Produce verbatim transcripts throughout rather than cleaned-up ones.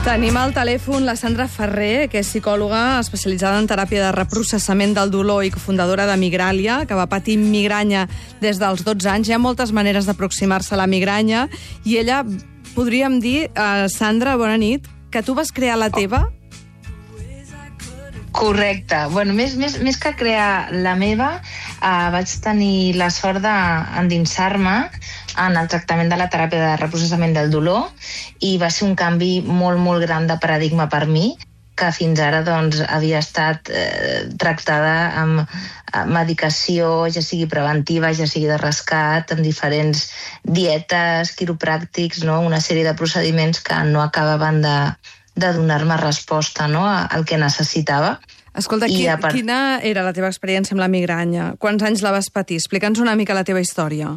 Tenim al telèfon la Sandra Ferrer, que és psicòloga especialitzada en teràpia de reprocessament del dolor i cofundadora de Migràlia, que va patir migranya des dels dotze anys. Hi ha moltes maneres d'aproximar-se a la migranya i ella, podríem dir, eh, Sandra, bona nit, que tu vas crear la teva? Correcte. Bueno, més, més, més que crear la meva, eh, vaig tenir la sort d'endinsar-me en el tractament de la teràpia de reprocessament del dolor i va ser un canvi molt, molt gran de paradigma per mi, que fins ara doncs, havia estat eh, tractada amb medicació, ja sigui preventiva, ja sigui de rescat, amb diferents dietes, quiropràctics, no? Una sèrie de procediments que no acabaven de, de donar-me resposta, no? al que necessitava. Escolta, qui, part... quina era la teva experiència amb la migranya? Quants anys la vas patir? Explica'ns una mica la teva història.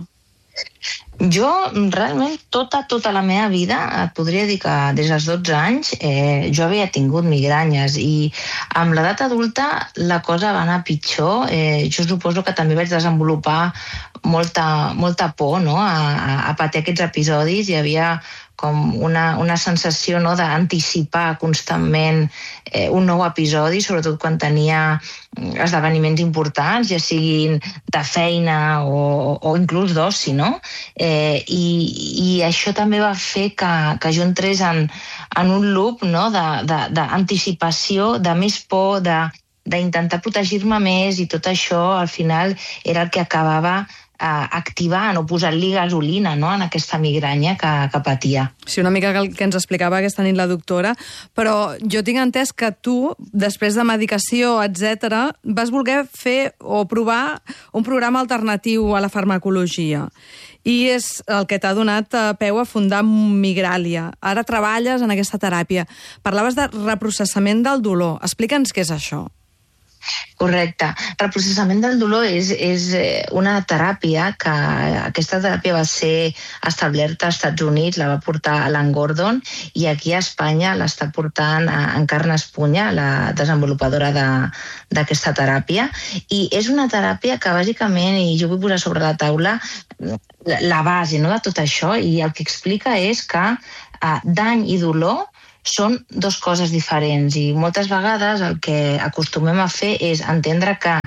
Jo, realment, tota, tota la meva vida, et podria dir que des dels dotze anys eh, jo havia tingut migranyes i amb l'edat adulta la cosa va anar pitjor. Eh, jo suposo que també vaig desenvolupar molta, molta por, no? a, a patir aquests episodis. Hi havia com una, una sensació, no? d'anticipar constantment eh, un nou episodi, sobretot quan tenia esdeveniments importants, ja siguin de feina o, o inclús d'oci, no? Eh, i, I això també va fer que, que jo entrés en, en un loop, no? d'anticipació, de, de, de més por, de, d'intentar protegir-me més, i tot això al final era el que acabava eh, activant o posant-li gasolina, no? en aquesta migranya que, que patia. Sí, una mica el que ens explicava aquesta nit la doctora, però jo tinc entès que tu, després de medicació, etcètera, vas voler fer o provar un programa alternatiu a la farmacologia. I és el que t'ha donat peu a fundar Migràlia. Ara treballes en aquesta teràpia. Parlaves de reprocessament del dolor. Explica'ns què és això. Correcte. Reprocessament del dolor és, és una teràpia que aquesta teràpia va ser establerta als Estats Units, la va portar Alan Gordon, i aquí a Espanya l'està portant Encarna Espunya, la desenvolupadora d'aquesta de, teràpia. I és una teràpia que bàsicament, i jo vull posar sobre la taula la, la base, no?, de tot això, i el que explica és que eh, dany i dolor són dues coses diferents, i moltes vegades el que acostumem a fer és entendre que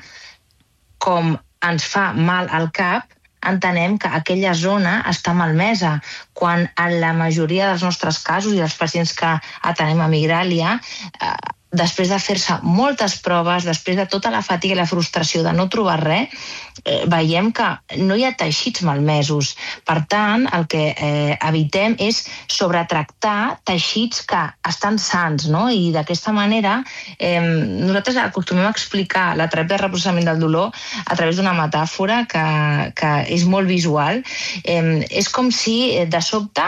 com ens fa mal al cap, entenem que aquella zona està malmesa, quan en la majoria dels nostres casos i dels pacients que atenem a Migràlia, eh, després de fer-se moltes proves, després de tota la fatiga i la frustració de no trobar res, eh, veiem que no hi ha teixits malmesos. Per tant, el que eh, evitem és sobretractar teixits que estan sants, no? I d'aquesta manera eh, nosaltres acostumem a explicar la teràpia de reprocessament del dolor a través d'una metàfora que, que és molt visual. Eh, és com si eh, de sobte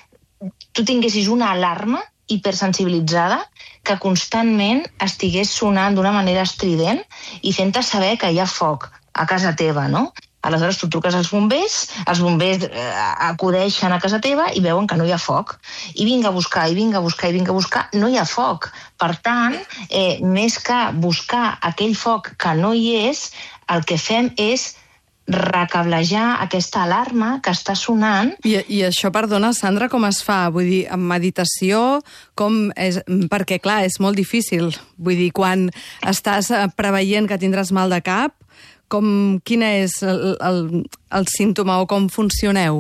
tu tinguessis una alarma hipersensibilitzada que constantment estigués sonant d'una manera estrident i fent-te saber que hi ha foc a casa teva, no? Aleshores tu truques als bombers, els bombers eh, acudeixen a casa teva i veuen que no hi ha foc. I vinga a buscar, i vinga a buscar, i vinga a buscar, no hi ha foc. Per tant, eh, més que buscar aquell foc que no hi és, el que fem és recablejar aquesta alarma que està sonant. I, i això, perdona, Sandra, com es fa? Vull dir, amb meditació, com és? Perquè, clar, és molt difícil. Vull dir, quan estàs preveient que tindràs mal de cap, com, quin és el, el, el símptoma o com funcioneu?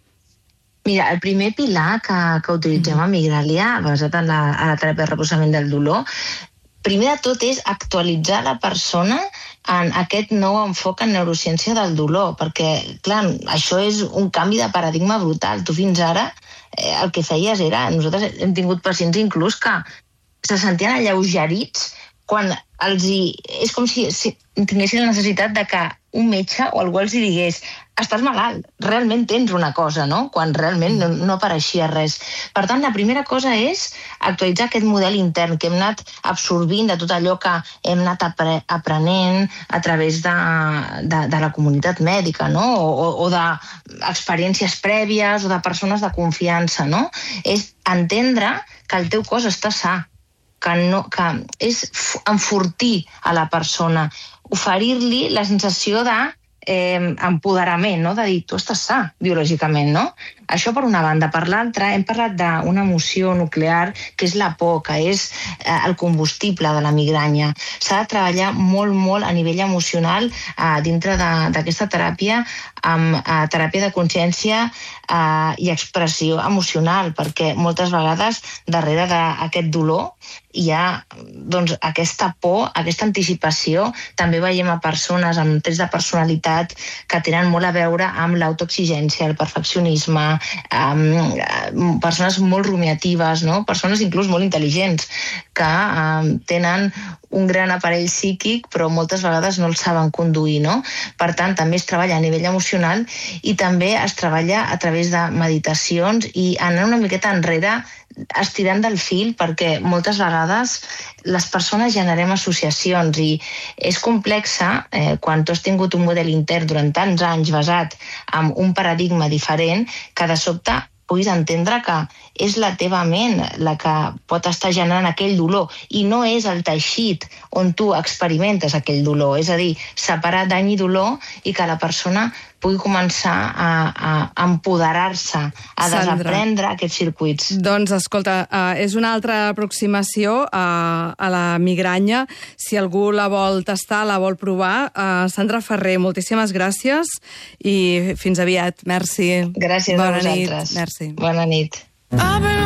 Mira, el primer pilar que, que utilitzem a Migràlia, basat en la, en la teràpia de reposament del dolor, primer de tot és actualitzar la persona en aquest nou enfoc en neurociència del dolor, perquè, clar, això és un canvi de paradigma brutal. Tu fins ara eh, el que feies era... Nosaltres hem tingut pacients inclús que se sentien alleugerits quan els hi... És com si, si tinguessin la necessitat de que un metge o algú els hi digués estàs malalt, realment tens una cosa, no? Quan realment no, no apareixia res. Per tant, la primera cosa és actualitzar aquest model intern que hem anat absorbint de tot allò que hem anat apre aprenent a través de, de, de la comunitat mèdica, no? O, o d'experiències prèvies o de persones de confiança, no? És entendre que el teu cos està sa, que, no, que és enfortir a la persona, oferir-li la sensació de eh, empoderament, no? De dir, tu estàs sa biològicament, no? això per una banda. Per l'altra, hem parlat d'una emoció nuclear, que és la por, que és eh, el combustible de la migranya. S'ha de treballar molt, molt a nivell emocional eh, dintre d'aquesta teràpia, amb eh, teràpia de consciència eh, i expressió emocional, perquè moltes vegades darrere d'aquest dolor hi ha doncs, aquesta por, aquesta anticipació. També veiem a persones amb trets de personalitat que tenen molt a veure amb l'autoexigència, el perfeccionisme, um, persones molt rumiatives, no? Persones inclús molt intel·ligents, que um, tenen un gran aparell psíquic, però moltes vegades no el saben conduir, no? Per tant, també es treballa a nivell emocional i també es treballa a través de meditacions i anar una miqueta enrere, estirant del fil, perquè moltes vegades les persones generem associacions i és complexa eh, quan tu has tingut un model intern durant tants anys basat en un paradigma diferent, que de sobte puguis entendre que és la teva ment la que pot estar generant aquell dolor i no és el teixit on tu experimentes aquell dolor. És a dir, separar dany i dolor i que la persona pugui començar a, a empoderar-se, a Sandra, desaprendre aquests circuits. Doncs, escolta, uh, és una altra aproximació a, a la migranya. Si algú la vol tastar, la vol provar. Uh, Sandra Ferrer, moltíssimes gràcies i fins aviat. Merci. Gràcies Bona a vosaltres. Nit. Merci. Bona nit.